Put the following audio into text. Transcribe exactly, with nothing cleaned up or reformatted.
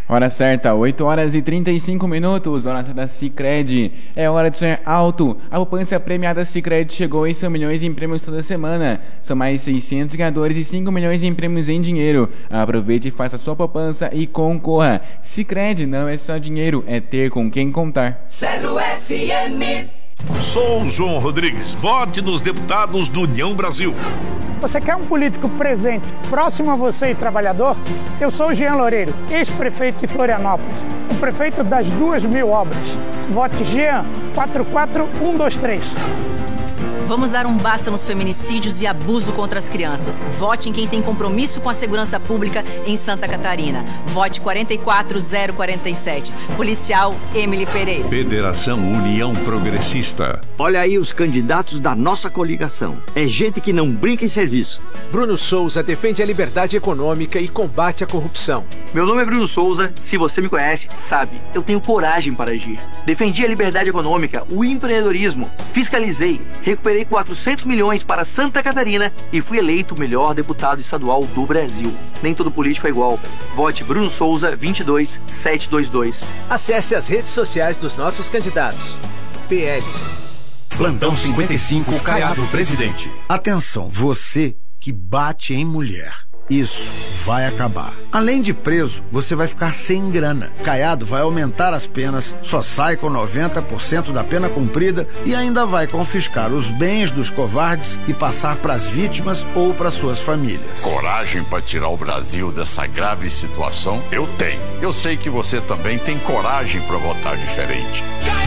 Hora certa, oito horas e trinta e cinco minutos, hora certa Sicredi. É hora de sonhar alto. A poupança premiada Sicredi chegou a oito milhões em prêmios toda semana. São mais seiscentos ganhadores e cinco milhões em prêmios em dinheiro. Aproveite e faça sua poupança e concorra. Sicredi não é só dinheiro, é ter com quem contar. Zero F M. Sou João Rodrigues. Vote nos deputados do União Brasil. Você quer um político presente, próximo a você e trabalhador? Eu sou o Jean Loureiro, ex-prefeito de Florianópolis, o prefeito das duas mil obras. Vote Jean quatro quatro um dois três. Vamos dar um basta nos feminicídios e abuso contra as crianças. Vote em quem tem compromisso com a segurança pública em Santa Catarina. Vote quatro quatro zero quatro sete. Policial Emily Pereira. Federação União Progressista. Olha aí os candidatos da nossa coligação. É gente que não brinca em serviço. Bruno Souza defende a liberdade econômica e combate a corrupção. Meu nome é Bruno Souza. Se você me conhece, sabe, eu tenho coragem para agir. Defendi a liberdade econômica, o empreendedorismo. Fiscalizei, recuperei quatrocentos milhões para Santa Catarina e fui eleito o melhor deputado estadual do Brasil. Nem todo político é igual. Vote Bruno Souza vinte e dois sete dois dois. Acesse as redes sociais dos nossos candidatos. P L. Plantão cinquenta e cinco, Caiado Presidente. Atenção, você que bate em mulher. Isso vai acabar. Além de preso, você vai ficar sem grana. Caiado vai aumentar as penas, só sai com noventa por cento da pena cumprida e ainda vai confiscar os bens dos covardes e passar para as vítimas ou para suas famílias. Coragem para tirar o Brasil dessa grave situação? Eu tenho. Eu sei que você também tem coragem para votar diferente.